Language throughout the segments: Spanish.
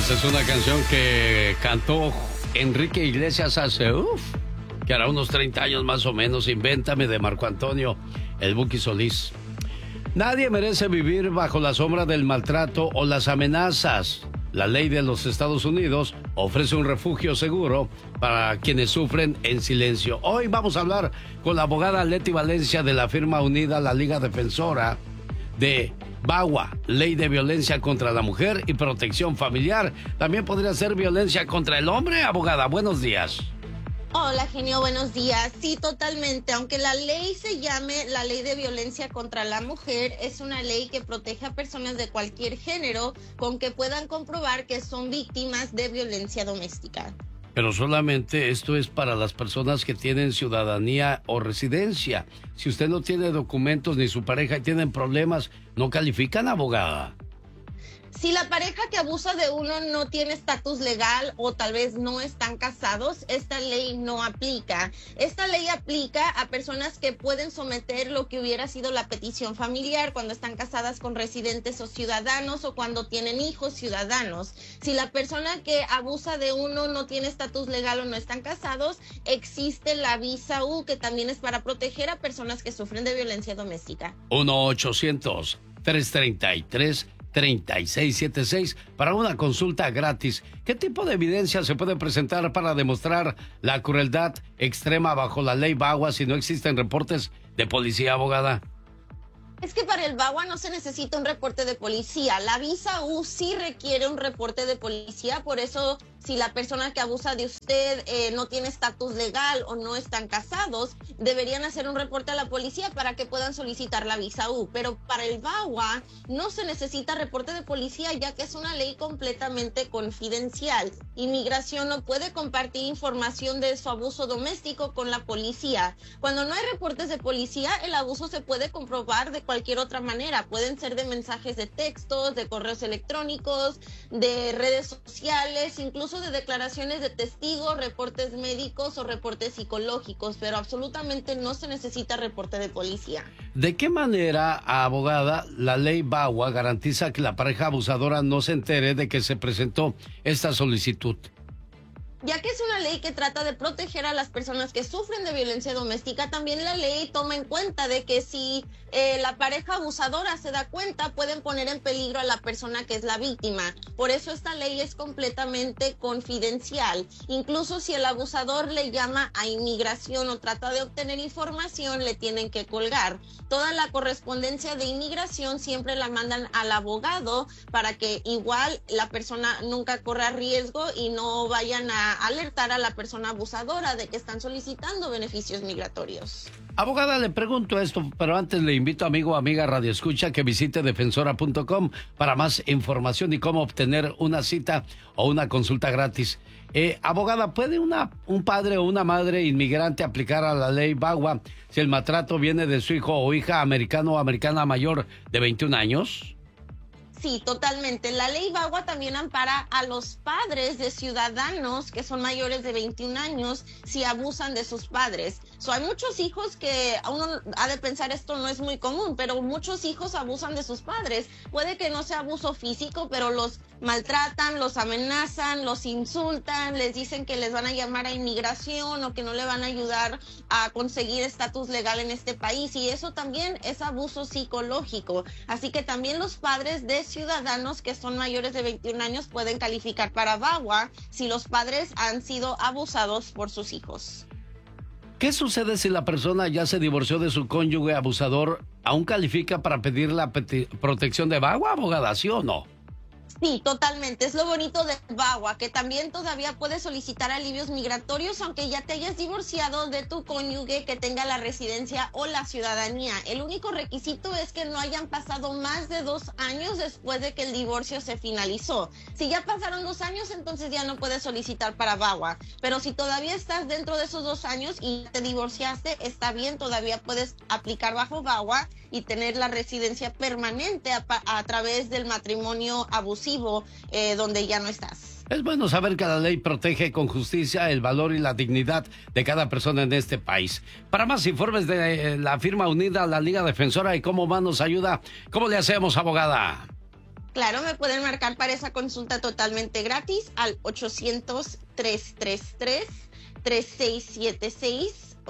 Esta es una canción que cantó Enrique Iglesias hace, que hará unos 30 años más o menos. Invéntame, de Marco Antonio, el Buki Solís. Nadie merece vivir bajo la sombra del maltrato o las amenazas. La ley de los Estados Unidos ofrece un refugio seguro para quienes sufren en silencio. Hoy vamos a hablar con la abogada Leti Valencia de la firma unida La Liga Defensora de VAWA, Ley de Violencia contra la Mujer y Protección Familiar. También podría ser violencia contra el hombre, abogada. Buenos días. Hola, genio, buenos días. Sí, totalmente. Aunque la ley se llame la Ley de Violencia contra la Mujer, es una ley que protege a personas de cualquier género con que puedan comprobar que son víctimas de violencia doméstica. Pero solamente esto es para las personas que tienen ciudadanía o residencia. Si usted no tiene documentos ni su pareja y tienen problemas, ¿no califican, abogada? Si la pareja que abusa de uno no tiene estatus legal o tal vez no están casados, esta ley no aplica. Esta ley aplica a personas que pueden someter lo que hubiera sido la petición familiar cuando están casadas con residentes o ciudadanos o cuando tienen hijos ciudadanos. Si la persona que abusa de uno no tiene estatus legal o no están casados, existe la visa U, que también es para proteger a personas que sufren de violencia doméstica. 1-800-333-3676 para una consulta gratis. ¿Qué tipo de evidencia se puede presentar para demostrar la crueldad extrema bajo la ley VAWA si no existen reportes de policía, abogada? Es que para el VAWA no se necesita un reporte de policía. La visa U sí requiere un reporte de policía, por eso si la persona que abusa de usted no tiene estatus legal o no están casados, deberían hacer un reporte a la policía para que puedan solicitar la visa U. Pero para el VAWA no se necesita reporte de policía, ya que es una ley completamente confidencial. Inmigración no puede compartir información de su abuso doméstico con la policía. Cuando no hay reportes de policía, el abuso se puede comprobar de cualquier otra manera. Pueden ser de mensajes de textos, de correos electrónicos, de redes sociales, incluso de declaraciones de testigos, reportes médicos o reportes psicológicos, pero absolutamente no se necesita reporte de policía. ¿De qué manera, abogada, la ley VAWA garantiza que la pareja abusadora no se entere de que se presentó esta solicitud? Ya que es una ley que trata de proteger a las personas que sufren de violencia doméstica, también la ley toma en cuenta de que si la pareja abusadora se da cuenta, pueden poner en peligro a la persona que es la víctima. Por eso esta ley es completamente confidencial. Incluso si el abusador le llama a inmigración o trata de obtener información, le tienen que colgar. Toda la correspondencia de inmigración siempre la mandan al abogado para que igual la persona nunca corra riesgo y no vayan a alertar a la persona abusadora de que están solicitando beneficios migratorios. Abogada, le pregunto esto, pero antes le invito, amigo o amiga Radio Escucha, que visite defensora.com para más información y cómo obtener una cita o una consulta gratis. Abogada, ¿puede un padre o una madre inmigrante aplicar a la ley VAWA si el maltrato viene de su hijo o hija americano o americana mayor de 21 años? Sí, totalmente. La ley VAWA también ampara a los padres de ciudadanos que son mayores de 21 años si abusan de sus padres. Hay muchos hijos que uno ha de pensar esto no es muy común, pero muchos hijos abusan de sus padres. Puede que no sea abuso físico, pero los maltratan, los amenazan, los insultan, les dicen que les van a llamar a inmigración o que no le van a ayudar a conseguir estatus legal en este país, y eso también es abuso psicológico. Así que también los padres de ciudadanos que son mayores de 21 años pueden calificar para VAWA si los padres han sido abusados por sus hijos. ¿Qué sucede si la persona ya se divorció de su cónyuge abusador? ¿Aún califica para pedir la protección de VAWA, abogada, sí o no? Sí, totalmente. Es lo bonito de VAWA, que también todavía puedes solicitar alivios migratorios aunque ya te hayas divorciado de tu cónyuge que tenga la residencia o la ciudadanía. El único requisito es que no hayan pasado más de 2 años después de que el divorcio se finalizó. Si ya pasaron 2 años, entonces ya no puedes solicitar para VAWA. Pero si todavía estás dentro de esos 2 años y te divorciaste, está bien, todavía puedes aplicar bajo VAWA y tener la residencia permanente a través del matrimonio abusivo donde ya no estás. Es bueno saber que la ley protege con justicia el valor y la dignidad de cada persona en este país. Para más informes de la firma unida, la Liga Defensora, y cómo más nos ayuda, ¿cómo le hacemos, abogada? Claro, me pueden marcar para esa consulta totalmente gratis al 800-333-3676,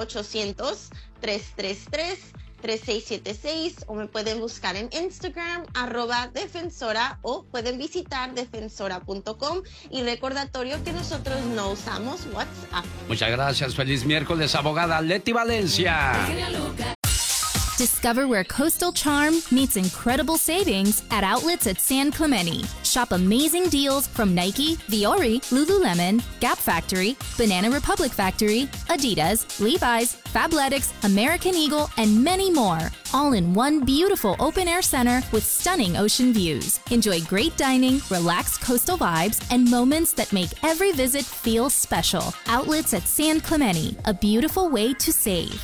800-333-3676, o me pueden buscar en Instagram, @defensora, o pueden visitar defensora.com. Y recordatorio que nosotros no usamos WhatsApp. Muchas gracias. Feliz miércoles, abogada Leti Valencia. Discover where coastal charm meets incredible savings at outlets at San Clemente. Shop amazing deals from Nike, Viore, Lululemon, Gap Factory, Banana Republic Factory, Adidas, Levi's, Fabletics, American Eagle, and many more. All in one beautiful open-air center with stunning ocean views. Enjoy great dining, relaxed coastal vibes, and moments that make every visit feel special. Outlets at San Clemente, a beautiful way to save.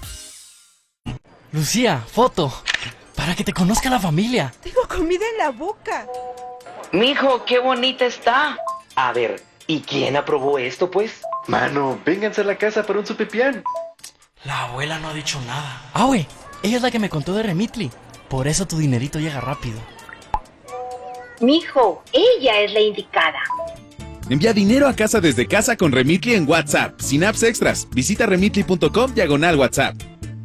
Lucía, foto. Para que te conozca la familia. Tengo comida en la boca. Mijo, qué bonita está. A ver, ¿y quién aprobó esto, pues? Mano, vénganse a la casa para un supipián. La abuela no ha dicho nada. Ah, güey, ella es la que me contó de Remitly. Por eso tu dinerito llega rápido. Mijo, ella es la indicada. Envía dinero a casa desde casa con Remitly en WhatsApp, sin apps extras. Visita remitly.com/WhatsApp.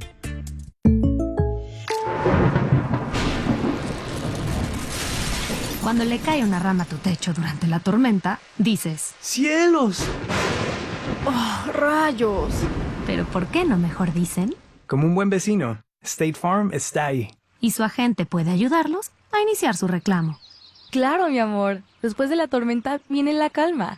Cuando le cae una rama a tu techo durante la tormenta, dices: ¡Cielos! ¡Oh, rayos! Pero ¿por qué no mejor dicen? Como un buen vecino, State Farm está ahí. Y su agente puede ayudarlos a iniciar su reclamo. Claro, mi amor. Después de la tormenta viene la calma.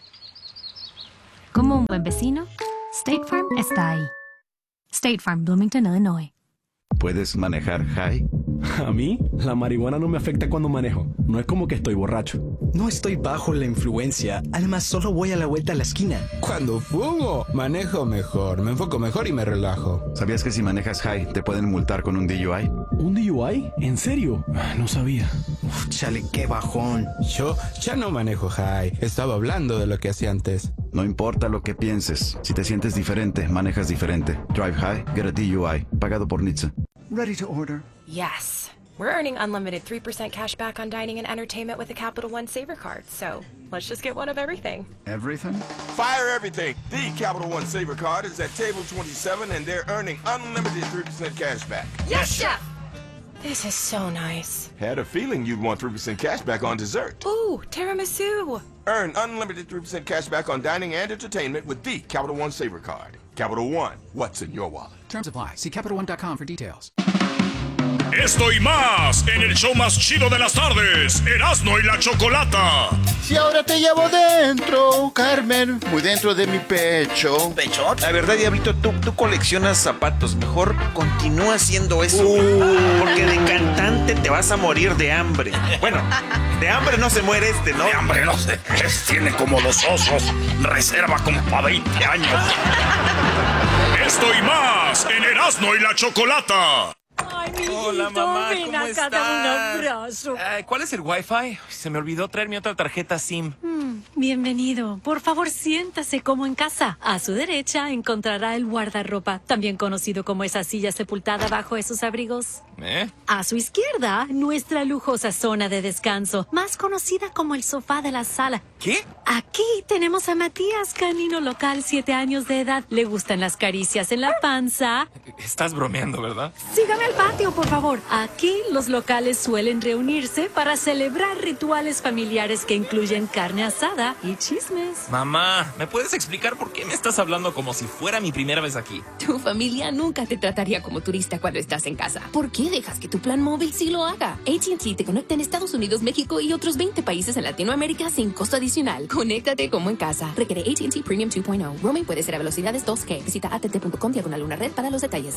Como un buen vecino, State Farm está ahí. State Farm, Bloomington, Illinois. ¿Puedes manejar high? A mí, la marihuana no me afecta cuando manejo. No es como que estoy borracho. No estoy bajo la influencia. Además, solo voy a la vuelta a la esquina. Cuando fumo, manejo mejor, me enfoco mejor y me relajo. ¿Sabías que si manejas high te pueden multar con un DUI? ¿Un DUI? ¿En serio? No sabía. Uf, chale, qué bajón. Yo ya no manejo high. Estaba hablando de lo que hacía antes. No importa lo que pienses. Si te sientes diferente, manejas diferente. Drive high, get a DUI. Pagado por NHTSA. Ready to order. Yes. We're earning unlimited 3% cash back on dining and entertainment with the Capital One Saver Card, so let's just get one of everything. Everything? Fire everything. The Capital One Saver Card is at table 27 and they're earning unlimited 3% cash back. Yes, Chef! This is so nice. Had a feeling you'd want 3% cash back on dessert. Ooh, tiramisu. Earn unlimited 3% cash back on dining and entertainment with the Capital One Saver Card. Capital One, what's in your wallet? Terms apply. See CapitalOne.com for details. Esto y más en el show más chido de las tardes, Erasmo y la Chocolata. Si ahora te llevo dentro, Carmen, muy dentro de mi pecho. ¿Pecho? La verdad, Diablito, tú coleccionas zapatos. Mejor continúa haciendo eso. Porque de cantante te vas a morir de hambre. Bueno, de hambre no se muere este, ¿no? De hambre no sé. Tiene como los osos. Reserva como para 20 años. Esto y más en Erasmo y la Chocolata. Ay, mijito, hola, mamá, ven ¿cómo acá, dame un abrazo. ¿Cuál es el Wi-Fi? Se me olvidó traer mi otra tarjeta SIM. Bienvenido. Por favor, siéntase como en casa. A su derecha encontrará el guardarropa, también conocido como esa silla sepultada bajo esos abrigos. A su izquierda, nuestra lujosa zona de descanso, más conocida como el sofá de la sala. ¿Qué? Aquí tenemos a Matías, canino local, 7 años de edad. Le gustan las caricias en la panza. Estás bromeando, ¿verdad? Sígame al patio, por favor. Aquí los locales suelen reunirse para celebrar rituales familiares que incluyen carne asada y chismes. Mamá, ¿me puedes explicar por qué me estás hablando como si fuera mi primera vez aquí? Tu familia nunca te trataría como turista cuando estás en casa. ¿Por qué dejas que tu plan móvil sí lo haga? AT&T te conecta en Estados Unidos, México y otros 20 países en Latinoamérica sin costo adicional. Conéctate como en casa. Requiere AT&T Premium 2.0. Roaming puede ser a velocidades 2G. Visita att.com/red para los detalles.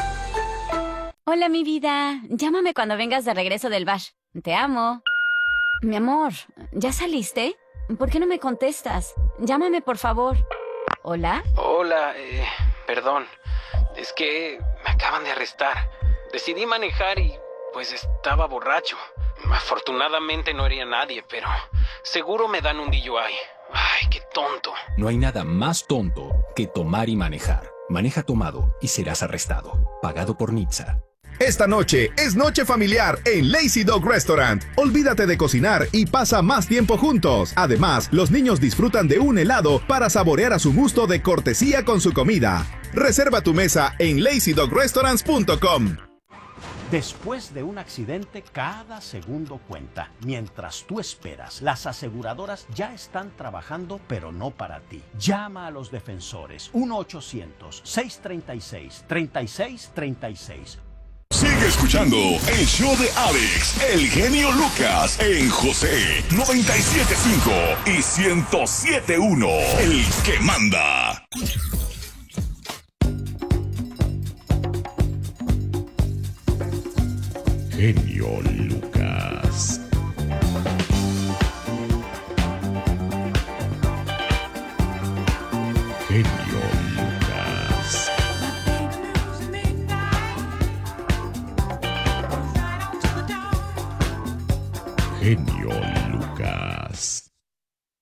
Hola, mi vida. Llámame cuando vengas de regreso del bash. Te amo. Mi amor, ¿ya saliste? ¿Por qué no me contestas? Llámame, por favor. ¿Hola? Hola, perdón. Es que me acaban de arrestar. Decidí manejar y, pues, estaba borracho. Afortunadamente no hería a nadie, pero seguro me dan un DUI. Ay, qué tonto. No hay nada más tonto que tomar y manejar. Maneja tomado y serás arrestado. Pagado por NHTSA. Esta noche es noche familiar en Lazy Dog Restaurant. Olvídate de cocinar y pasa más tiempo juntos. Además, los niños disfrutan de un helado para saborear a su gusto de cortesía con su comida. Reserva tu mesa en lazydogrestaurants.com. Después de un accidente, cada segundo cuenta. Mientras tú esperas, las aseguradoras ya están trabajando, pero no para ti. Llama a los defensores. 1-800-636-3636. Sigue escuchando el show de Alex, el genio Lucas, en José 97.5 y 107.1, el que manda. Genio Lucas. Genio Lucas. Genio Lucas.